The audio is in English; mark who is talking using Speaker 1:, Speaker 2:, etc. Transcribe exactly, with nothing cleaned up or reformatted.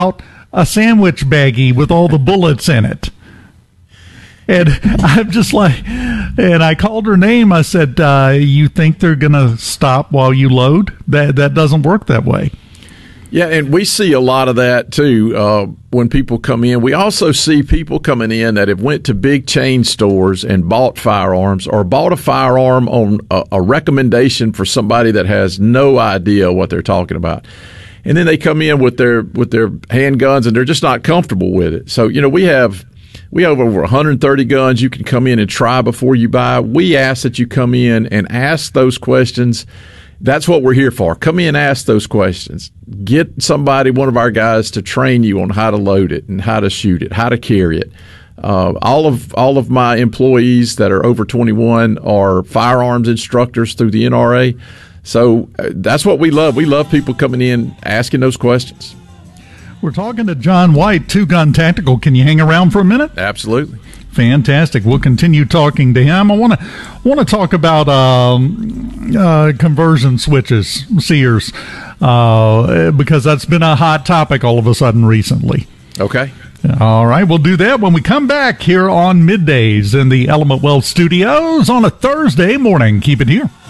Speaker 1: a sandwich baggie with all the bullets in it. And I'm just like, and I called her name. I said, uh, you think they're going to stop while you load? That that doesn't work that way.
Speaker 2: Yeah, and we see a lot of that, too, uh, when people come in. We also see people coming in that have went to big chain stores and bought firearms or bought a firearm on a, a recommendation for somebody that has no idea what they're talking about. And then they come in with their with their handguns, and they're just not comfortable with it. So, you know, we have we have over one hundred thirty guns you can come in and try before you buy. We ask that you come in and ask those questions. That's what we're here for. Come in, ask those questions. Get somebody, one of our guys, to train you on how to load it and how to shoot it, how to carry it. Uh, all of all of my employees that are over twenty-one are firearms instructors through the N R A. So uh, that's what we love. We love people coming in, asking those questions.
Speaker 1: We're talking to John White, Two Gun Tactical. Can you hang around for a minute?
Speaker 2: Absolutely.
Speaker 1: Fantastic. We'll continue talking to him. I want to want to talk about um, uh, conversion switches, Sears, uh, because that's been a hot topic all of a sudden recently.
Speaker 2: Okay.
Speaker 1: All right. We'll do that when we come back here on Middays in the Element Wealth Studios on a Thursday morning. Keep it here.